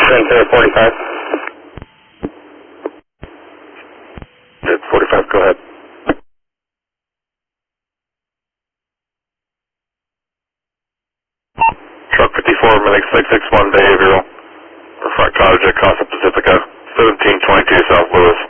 Center 45. It's 45, go ahead. Truck 54, Minix 661 behavioral. For front cottage at Casa Pacifica, 1722 South Lewis.